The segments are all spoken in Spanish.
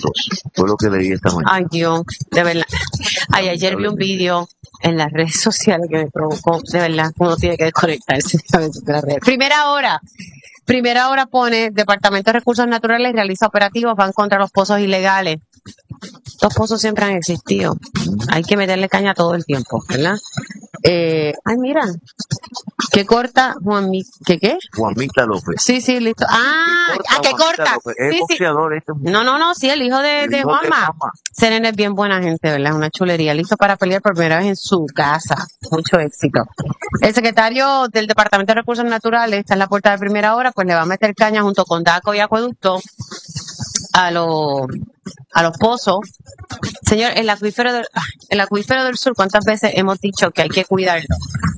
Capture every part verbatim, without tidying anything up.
votos. Fue lo que leí esta mañana. Ay, Dios, de verdad. Ay, ayer vi un vídeo en las redes sociales que me provocó, de verdad, uno tiene que desconectarse de las redes. Primera hora. Primera hora pone, Departamento de Recursos Naturales realiza operativos, van contra los pozos ilegales. Los pozos siempre han existido. Hay que meterle caña todo el tiempo, ¿verdad? Eh, ay, mira. ¿Qué corta Juan Mi, ¿Qué qué? Juanmita López. Sí, sí, listo. Ah, ¿a qué corta? Es Sí, boxeador, sí. este. No, no, no, sí, el hijo de, El de hijo Juanma. de Juanma. Ese nene es bien buena gente, ¿verdad? Una chulería. Listo para pelear por primera vez en su casa. Mucho éxito. El secretario del Departamento de Recursos Naturales está en la puerta de primera hora, pues le va a meter caña junto con DACO y Acueducto a los a los pozos. Señor, el acuífero del, el acuífero del sur, ¿cuántas veces hemos dicho que hay que cuidarlo?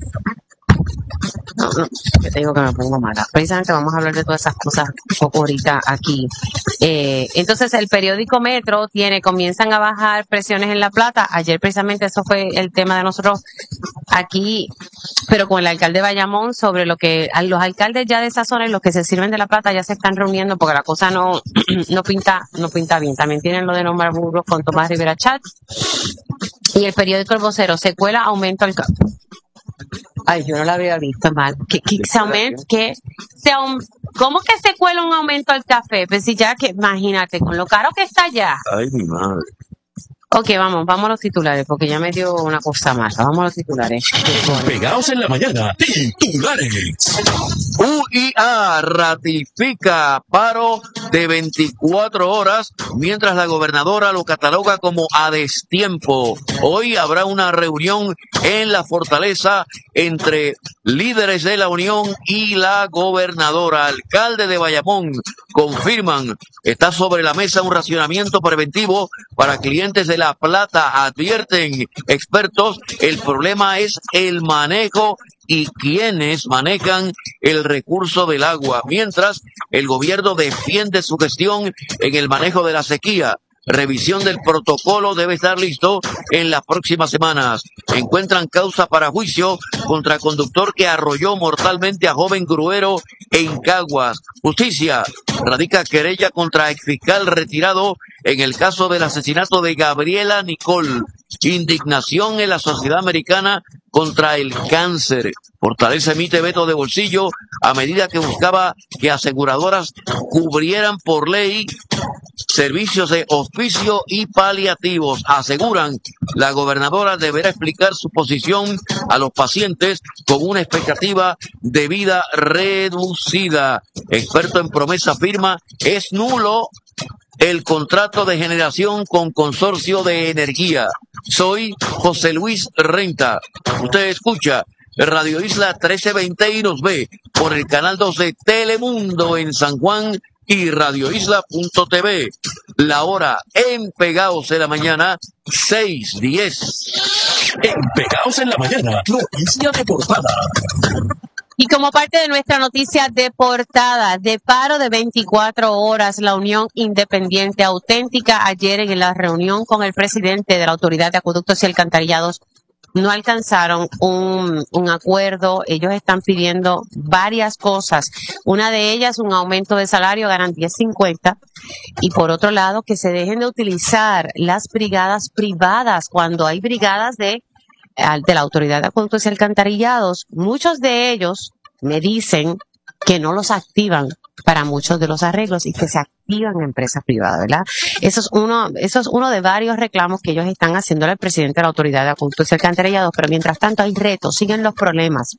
No, no, que te digo que me pongo mala. Precisamente vamos a hablar de todas esas cosas un poco ahorita aquí. Eh, entonces el periódico Metro tiene, comienzan a bajar presiones en La Plata. Ayer precisamente eso fue el tema de nosotros aquí, pero con el alcalde de Bayamón, sobre lo que a los alcaldes ya de esa zona y los que se sirven de La Plata ya se están reuniendo porque la cosa no, no pinta, no pinta bien. También tienen lo de nombrar burros con Tomás Rivera Chat. Y el periódico El Vocero, secuela, aumento al campo. Ay, yo no la había visto mal. ¿Qué, qué, se aumenta, qué, se aum, ¿Cómo que se cuela un aumento al café? Pues si ya que, imagínate, con lo caro que está ya. Ay, mi madre. Ok, vamos, vamos a los titulares, porque ya me dio una cosa más. Vamos a los titulares. Pegados en la mañana, titulares. U I A ratifica paro de veinticuatro horas, mientras la gobernadora lo cataloga como a destiempo. Hoy habrá una reunión en la Fortaleza entre líderes de la Unión y la gobernadora. Alcalde de Bayamón confirman, está sobre la mesa un racionamiento preventivo para clientes de La Plata. Advierten expertos, el problema es el manejo y quienes manejan el recurso del agua, mientras el gobierno defiende su gestión en el manejo de la sequía. Revisión del protocolo debe estar listo en las próximas semanas. Encuentran causa para juicio contra conductor que arrolló mortalmente a joven gruero en Caguas. Justicia radica querella contra exfiscal retirado en el caso del asesinato de Gabriela Nicole. Indignación en la sociedad americana contra el cáncer. Fortaleza emite veto de bolsillo a medida que buscaba que aseguradoras cubrieran por ley servicios de hospicio y paliativos. Aseguran, la gobernadora deberá explicar su posición a los pacientes con una expectativa de vida reducida. Experto en promesa afirma, es nulo el contrato de generación con consorcio de energía. Soy José Luis Renta. Usted escucha Radio Isla trece veinte y nos ve por el canal dos de Telemundo en San Juan y radio isla punto t v. La hora en Pegados en la mañana, seis diez. En Pegados en la mañana, noticia de portada. Y como parte de nuestra noticia de portada, de paro de veinticuatro horas, la Unión Independiente Auténtica, ayer en la reunión con el presidente de la Autoridad de Acueductos y Alcantarillados, no alcanzaron un, un acuerdo. Ellos están pidiendo varias cosas. Una de ellas, un aumento de salario, ganan diez cincuenta. Y por otro lado, que se dejen de utilizar las brigadas privadas cuando hay brigadas de de la Autoridad de Acueductos y Alcantarillados. Muchos de ellos me dicen que no los activan para muchos de los arreglos y que se activan en empresas privadas, ¿verdad? Eso es uno, eso es uno de varios reclamos que ellos están haciendo al presidente de la Autoridad de Acueductos y Alcantarillados, pero mientras tanto hay retos, siguen los problemas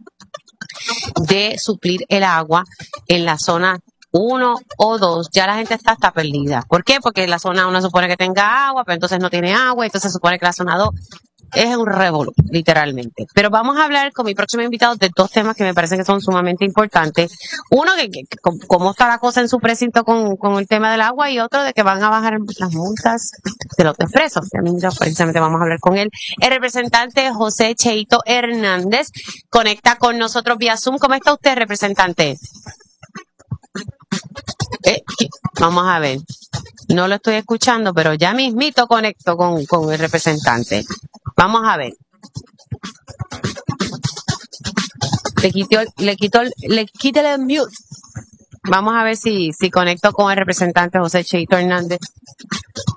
de suplir el agua en la zona uno o dos, ya la gente está hasta perdida. ¿Por qué? Porque la zona uno supone que tenga agua, pero entonces no tiene agua, entonces se supone que la zona dos es un revolú, literalmente. Pero vamos a hablar con mi próximo invitado de dos temas que me parecen que son sumamente importantes. Uno, que, que cómo está la cosa en su precinto con, con el tema del agua, y otro de que van a bajar las multas de los expresos. Precisamente vamos a hablar con él. El representante José Cheito Hernández conecta con nosotros vía Zoom. ¿Cómo está usted, representante? Eh, vamos a ver. No lo estoy escuchando, pero ya mismito conecto con, con el representante. Vamos a ver. Le quitó, le quitó, le quité el mute. Vamos a ver si, si conecto con el representante José Cheito Hernández.